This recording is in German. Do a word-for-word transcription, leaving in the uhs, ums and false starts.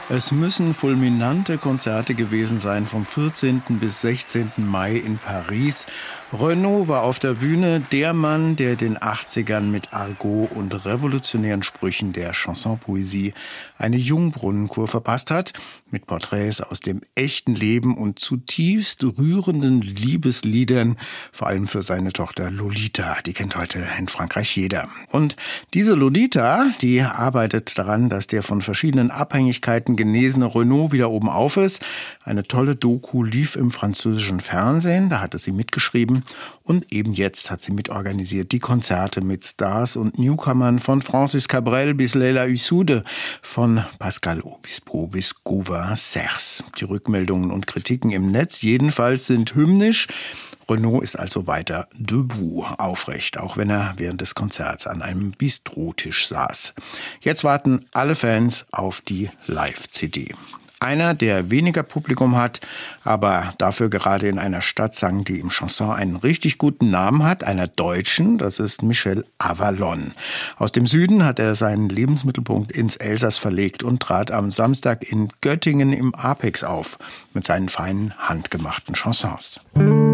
Es müssen fulminante Konzerte gewesen sein vom vierzehnten bis sechzehnten Mai in Paris. Renaud war auf der Bühne, der Mann, der den achtzigern mit Argot und revolutionären Sprüchen der Chanson-Poesie eine Jungbrunnenkur verpasst hat, mit Porträts aus dem echten Leben und zutiefst rührenden Liebesliedern, vor allem für seine Tochter Lolita, die kennt heute in Frankreich jeder. Und diese Lolita, die arbeitet daran, dass der von verschiedenen Abhängigkeiten genesene Renaud wieder oben auf ist. Eine tolle Doku lief im französischen Fernsehen, da hatte sie mitgeschrieben und eben jetzt hat sie mitorganisiert die Konzerte mit Stars und Newcomern von Francis Cabrel bis Leila Issoudi, von Pascal Obispo bis Gauvin Cers. Die Rückmeldungen und Kritiken im Netz jedenfalls sind hymnisch. Renaud ist also weiter debout, aufrecht, auch wenn er während des Konzerts an einem Bistrotisch saß. Jetzt warten alle Fans auf die Live-C D. Einer, der weniger Publikum hat, aber dafür gerade in einer Stadt sang, die im Chanson einen richtig guten Namen hat, einer Deutschen, das ist Michel Avalon. Aus dem Süden hat er seinen Lebensmittelpunkt ins Elsass verlegt und trat am Samstag in Göttingen im Apex auf mit seinen feinen, handgemachten Chansons.